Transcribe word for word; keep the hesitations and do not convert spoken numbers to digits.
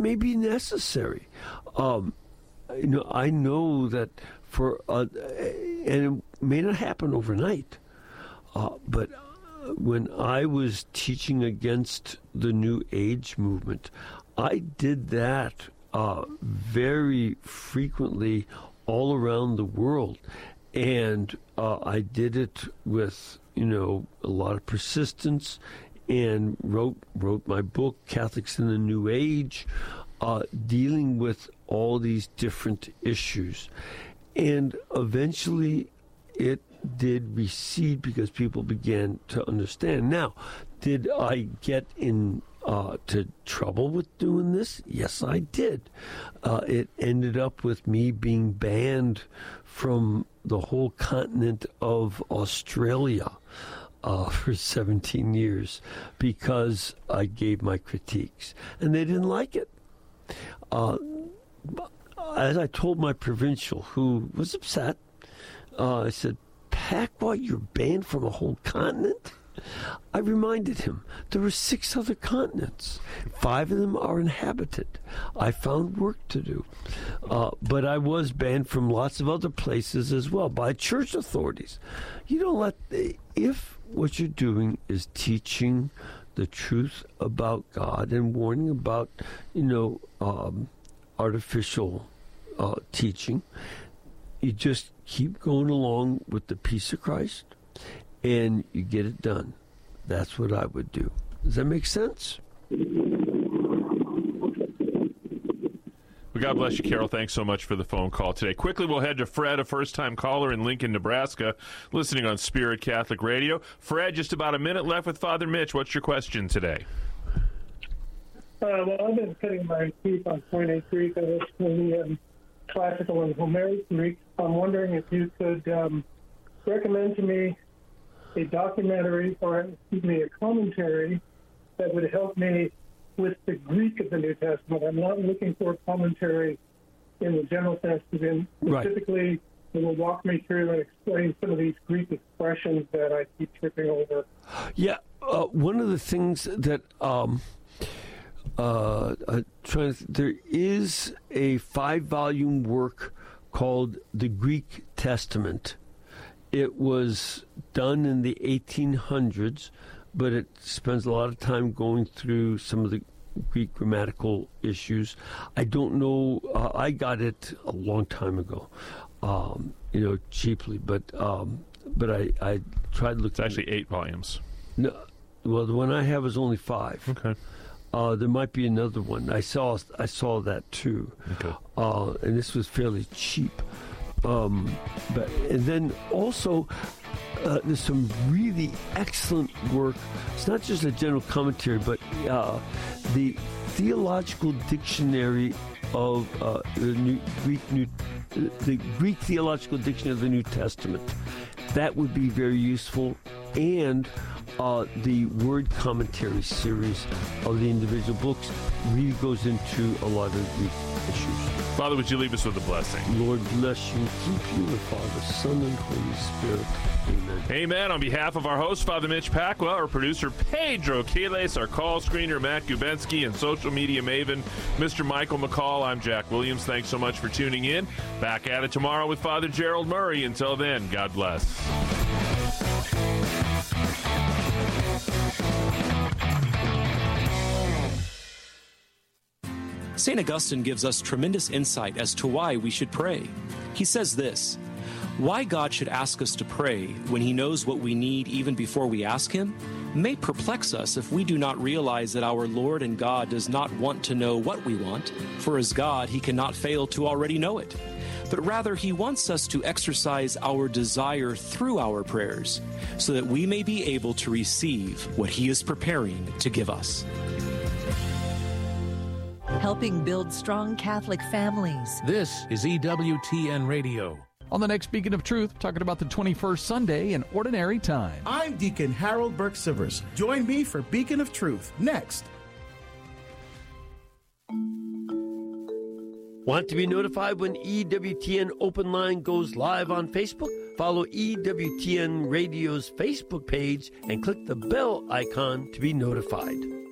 may be necessary. Um, you know, I know that for uh, and it may not happen overnight, uh, but when I was teaching against the New Age movement, I did that uh, very frequently all around the world, and uh, I did it with, you know, a lot of persistence, and wrote wrote my book, Catholics in the New Age, uh, dealing with all these different issues. And eventually it did recede because people began to understand. Now, did I get in uh, to trouble with doing this? Yes, I did. Uh, it ended up with me being banned from the whole continent of Australia uh, for seventeen years because I gave my critiques, and they didn't like it. Uh, as I told my provincial, who was upset, uh, I said, "Pacwa, you're banned from a whole continent?" I reminded him there were six other continents. Five of them are inhabited. I found work to do. Uh, but I was banned from lots of other places as well by church authorities. You don't let, if what you're doing is teaching the truth about God and warning about, you know, um, artificial uh, teaching, you just keep going along with the peace of Christ, and you get it done. That's what I would do. Does that make sense? Well, God bless you, Carol. Thanks so much for the phone call today. Quickly, we'll head to Fred, a first-time caller in Lincoln, Nebraska, listening on Spirit Catholic Radio. Fred, just about a minute left with Father Mitch. What's your question today? Uh, well, I've been putting my teeth on Koine Greek, and it's the um, classical and Homeric Greek. I'm wondering if you could um, recommend to me a documentary, or excuse me, a commentary that would help me with the Greek of the New Testament. I'm not looking for a commentary in the general sense, but in specifically right. It will walk me through and explain some of these Greek expressions that I keep tripping over. Yeah, uh, one of the things that um, uh, uh, trying to, there is a five-volume work called The Greek Testament. It was done in the eighteen hundreds, but it spends a lot of time going through some of the Greek grammatical issues. I don't know. Uh, I got it a long time ago, um, you know, cheaply, but um, but I, I tried looking. It's actually eight volumes. No, well, the one I have is only five. Okay. Uh, there might be another one. I saw I saw that too, okay. uh, and this was fairly cheap. Um, but and then also uh, there's some really excellent work. It's not just a general commentary, but uh, the theological dictionary of uh, the New, Greek New, the Greek theological dictionary of the New Testament. That would be very useful, and uh, the word commentary series of the individual books really goes into a lot of Greek issues. Father, would you leave us with a blessing? Lord bless you, keep you, the Father, Son, and Holy Spirit. Amen. Amen. On behalf of our host, Father Mitch Pacwa, our producer, Pedro Quiles, our call screener, Matt Gubensky, and social media maven, Mister Michael McCall, I'm Jack Williams. Thanks so much for tuning in. Back at it tomorrow with Father Gerald Murray. Until then, God bless. Saint Augustine gives us tremendous insight as to why we should pray. He says this: why God should ask us to pray when he knows what we need even before we ask him may perplex us if we do not realize that our Lord and God does not want to know what we want, for as God he cannot fail to already know it. But rather he wants us to exercise our desire through our prayers so that we may be able to receive what he is preparing to give us. Helping build strong Catholic families. This is E W T N Radio. On the next Beacon of Truth, talking about the twenty-first Sunday in Ordinary Time. I'm Deacon Harold Burke-Sivers. Join me for Beacon of Truth next. Want to be notified when E W T N Open Line goes live on Facebook? Follow E W T N Radio's Facebook page and click the bell icon to be notified.